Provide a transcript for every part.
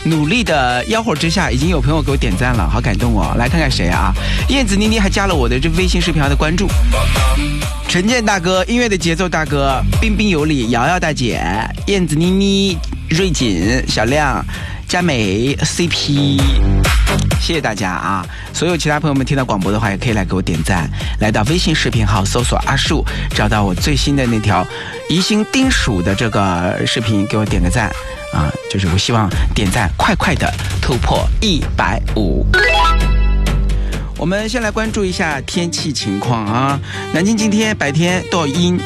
努力的吆喝之下，已经有朋友给我点赞了，好感动哦！来看看谁啊？燕子妮妮还加了我的这微信视频号的关注。陈建大哥，音乐的节奏大哥，彬彬有礼，瑶瑶大姐，燕子妮妮，瑞锦，小亮，佳美 CP， 谢谢大家啊！所有其他朋友们听到广播的话，也可以来给我点赞，来到微信视频号搜索阿树，找到我最新的那条宜兴丁蜀的这个视频，给我点个赞啊！就是我希望点赞快快的突破150。我们先来关注一下天气情况啊！南京今天白天多云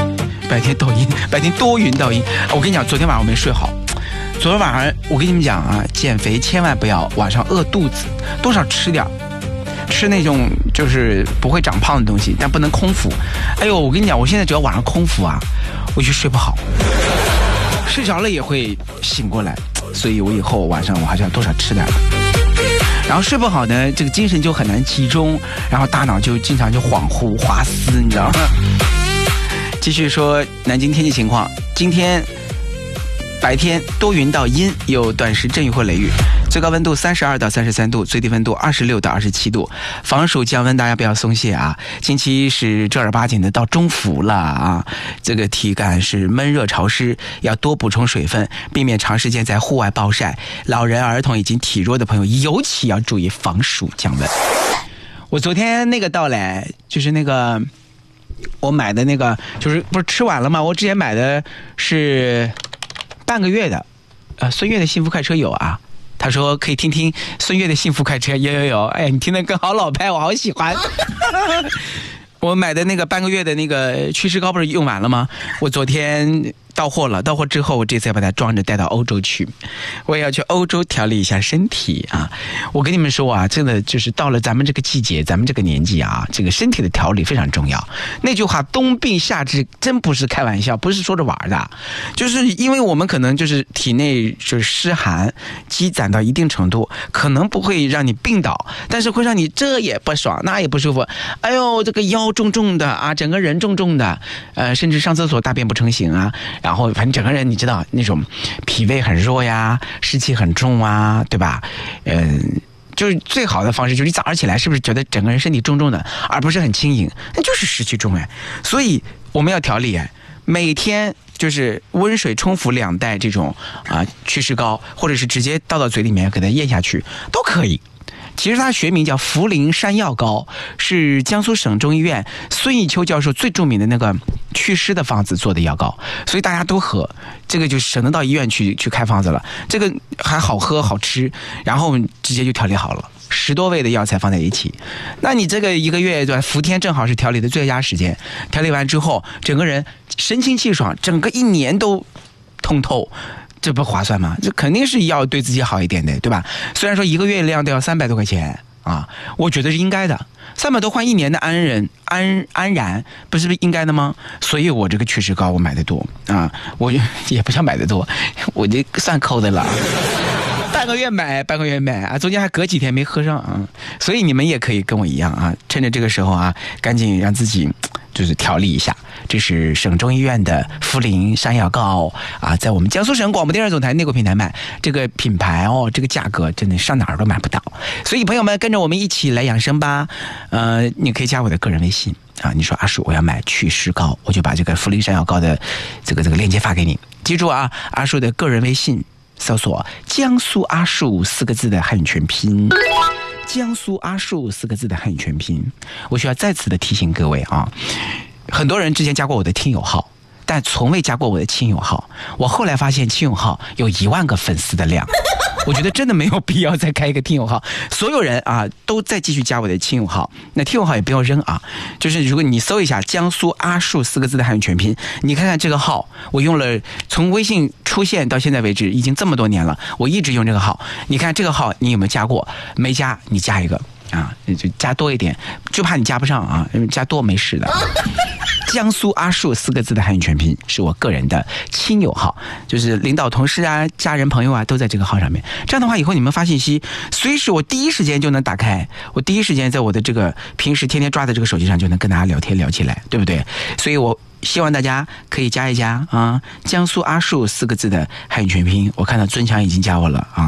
到阴。我跟你讲，昨天晚上我没睡好。昨天晚上我跟你们讲啊，减肥千万不要晚上饿肚子，多少吃点，吃那种就是不会长胖的东西，但不能空腹。哎呦，我跟你讲，我现在只要晚上空腹啊，我就睡不好，睡着了也会醒过来，所以我以后晚上我还是要多少吃点。然后睡不好呢，这个精神就很难集中，然后大脑就经常就恍惚滑丝，你知道吗？继续说南京天气情况，今天白天多云到阴，有短时阵雨或雷雨，最高温度32到33度，最低温度26到27度，防暑降温，大家不要松懈啊！近期是正儿八经的到中伏了啊，这个体感是闷热潮湿，要多补充水分，避免长时间在户外暴晒。老人、儿童以及体弱的朋友尤其要注意防暑降温。我昨天那个到来，就是那个我买的那个，就是不是吃完了吗？我之前买的是半个月的，孙悦的幸福快车有啊。他说可以听听孙悦的幸福快车，有。哎呀，你听得更好老派，我好喜欢。我买的那个半个月的那个祛湿膏不是用完了吗？我昨天到货了，到货之后我这次要把它装着带到欧洲去，我也要去欧洲调理一下身体啊！我跟你们说啊，真的就是到了咱们这个季节，咱们这个年纪啊，这个身体的调理非常重要。那句话冬病夏治真不是开玩笑，不是说着玩的，就是因为我们可能就是体内就是湿寒积攒到一定程度，可能不会让你病倒，但是会让你这也不爽那也不舒服，哎呦这个腰重重的啊，整个人重重的，甚至上厕所大便不成形啊，然后反正整个人你知道那种脾胃很弱呀，湿气很重啊，对吧？就是最好的方式就是你早上起来是不是觉得整个人身体重重的，而不是很轻盈，那就是湿气重哎。所以我们要调理哎，每天就是温水冲服2袋这种祛湿膏，或者是直接倒到嘴里面给它咽下去都可以。其实它学名叫茯苓山药膏，是江苏省中医院孙逸秋教授最著名的那个祛湿的方子做的药膏，所以大家都喝，这个就省得到医院去开方子了，这个还好喝好吃，然后直接就调理好了，10多味的药材放在一起，那你这个1个月对吧？伏天正好是调理的最佳时间，调理完之后整个人神清气爽，整个1年都通透，这不划算吗？这肯定是要对自己好一点的，对吧？虽然说1个月量都要300多块钱啊，我觉得是应该的，300多换1年的安然，不是应该的吗？所以我这个祛湿膏我买的多啊，我也不想买的多，我这算抠的了。半个月买啊，中间还隔几天没喝上啊，所以你们也可以跟我一样啊，趁着这个时候啊，赶紧让自己就是调理一下。这是省中医院的茯苓山药膏啊，在我们江苏省广播电视总台内国平台买，这个品牌哦，这个价格真的上哪儿都买不到。所以朋友们跟着我们一起来养生吧。你可以加我的个人微信啊，你说阿树我要买祛湿膏，我就把这个茯苓山药膏的这个链接发给你。记住啊，阿树的个人微信搜索江苏阿树4个字的汉语全拼，江苏阿树4个字的汉语全拼。我需要再次的提醒各位啊，很多人之前加过我的听友号，但从未加过我的亲友号。我后来发现亲友号有1万个粉丝的量，我觉得真的没有必要再开一个听友号。所有人啊都在继续加我的亲友号，那听友号也不要扔啊。就是如果你搜一下江苏阿树4个字的汉语全拼，你看看这个号，我用了从微信出现到现在为止已经这么多年了，我一直用这个号。你看这个号你有没有加过？没加你加一个啊，就加多一点，就怕你加不上啊，因为加多没事的。江苏阿树4个字的汉语全拼是我个人的亲友号，就是领导同事啊、家人朋友啊都在这个号上面。这样的话以后你们发信息随时我第一时间就能打开，我第一时间在我的这个平时天天抓的这个手机上就能跟大家聊天聊起来，对不对？所以我希望大家可以加一加啊，江苏阿树4个字的汉语全拼。我看到尊强已经加我了啊。